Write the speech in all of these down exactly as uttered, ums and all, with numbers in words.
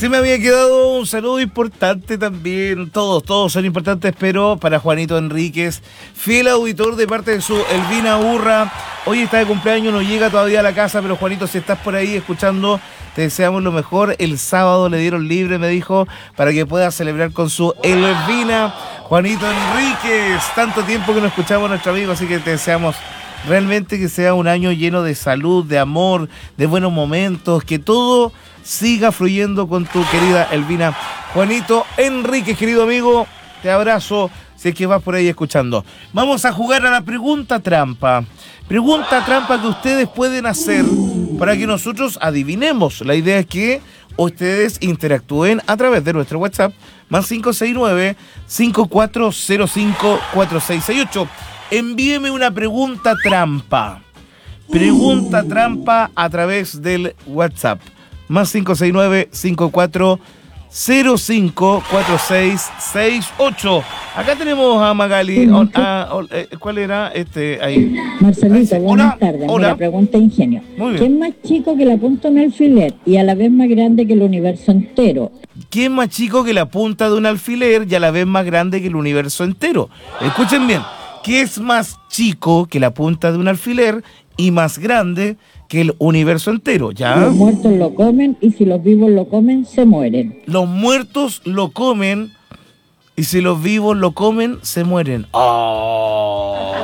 Se me había quedado un saludo importante también. Todos, todos son importantes, pero para Juanito Enríquez, fiel auditor de parte de su Elvina Urra. Hoy está de cumpleaños, no llega todavía a la casa, pero Juanito, si estás por ahí escuchando, te deseamos lo mejor. El sábado le dieron libre, me dijo, para que pueda celebrar con su Elvina. Juanito Enríquez, tanto tiempo que no escuchamos a nuestro amigo, así que te deseamos realmente que sea un año lleno de salud, de amor, de buenos momentos, que todo siga fluyendo con tu querida Elvina. Juanito Enríquez, querido amigo, te abrazo si es que vas por ahí escuchando. Vamos a jugar a la pregunta trampa. Pregunta trampa que ustedes pueden hacer para que nosotros adivinemos. La idea es que ustedes interactúen a través de nuestro WhatsApp, más cinco seis nueve, cinco cuatro cero cinco, cuatro seis seis ocho. Envíeme una pregunta trampa. Pregunta trampa a través del WhatsApp. Más cinco seis nueve, cinco cuatro cero cinco, cuatro seis seis ocho. Acá tenemos a Magali. O, a, o, eh, ¿Cuál era? Este, ahí. Marcelito, buenas hola, tardes. Hola. Mira, pregunta ingenio. Muy bien. ¿Quién más chico que la punta de un alfiler y a la vez más grande que el universo entero? ¿Quién más chico que la punta de un alfiler y a la vez más grande que el universo entero? Escuchen bien. ¿Qué es más chico que la punta de un alfiler y más grande que el universo entero? ¿Ya? Los muertos lo comen y si los vivos lo comen, se mueren. Los muertos lo comen y si los vivos lo comen, se mueren. ¡Oh!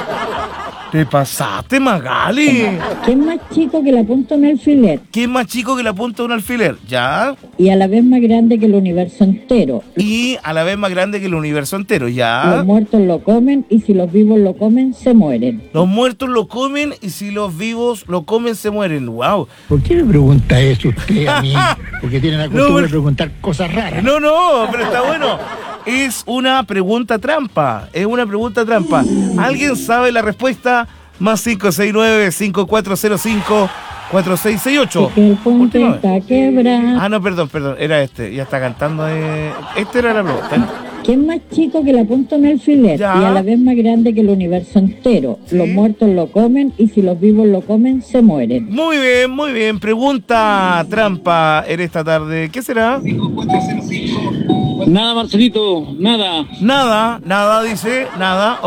¿Te pasaste, Magali? ¿Quién más chico que la punta de un alfiler ¿Quién más chico que la punta de un alfiler? ¿Ya? y a la vez más grande que el universo entero? Y a la vez más grande que el universo entero. ¿Ya? Los muertos lo comen y si los vivos lo comen, se mueren. Los muertos lo comen y si los vivos lo comen, se mueren. ¡Wow! ¿Por qué me pregunta eso usted a mí? Porque tienen la costumbre No, pero- de preguntar cosas raras. No, no, pero está bueno. Es una pregunta trampa. Es una pregunta trampa. ¿Alguien sabe la respuesta? Más cinco seis nueve, cinco cuatro cero cinco, cuatro seis seis ocho. Que el puente Última vez. está quebrado. Ah, no, perdón, perdón. Era este. Ya está cantando. Eh... Este era la pregunta. ¿Quién más chico que la punta de un alfiler Ya. y a la vez más grande que el universo entero? Sí. Los muertos lo comen y si los vivos lo comen, se mueren. Muy bien, muy bien. Pregunta trampa en esta tarde. ¿Qué será? Nada, Marcelito, nada. Nada, nada, dice, nada.